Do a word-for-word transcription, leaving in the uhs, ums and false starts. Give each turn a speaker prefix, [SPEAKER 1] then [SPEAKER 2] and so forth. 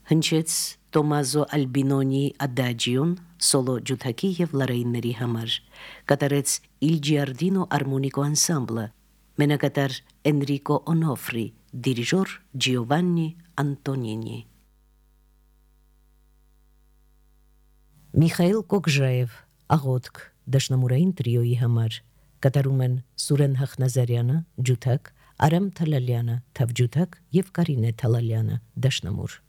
[SPEAKER 1] Հնչեց Տոմազո Ալբինոնի Ադաջիոն սոլո ջութակի եւ լարայինների համար, կատարեց Il Giardino Armonico Ensemble, մենակատար Էնրիկո Օնոֆրի, դիրիժոր Ջիովաննի Անտոնինի։ Միխայիլ Կոկժաև աղոթք դաշնամուրային տրիոյի համար, կատարում են Սուրեն Հախնազարյանը ջութակ, Արամ Թալալյանը թավջութակ եւ Կարինե Թալալյանը դաշնամուր։